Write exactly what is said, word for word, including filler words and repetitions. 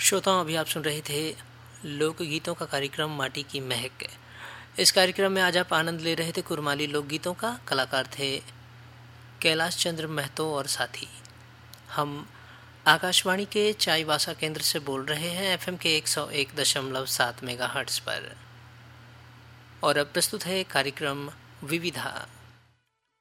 श्रोताओं, अभी आप सुन रहे थे लोकगीतों का कार्यक्रम माटी की महक। इस कार्यक्रम में आज आप आनंद ले रहे थे कुरमाली लोकगीतों का। कलाकार थे कैलाश चंद्र महतो और साथी। हम आकाशवाणी के चाईबासा केंद्र से बोल रहे हैं एफएम के एक सौ एक दशमलव सात मेगाहर्ट्ज पर। और अब प्रस्तुत है कार्यक्रम विविधा।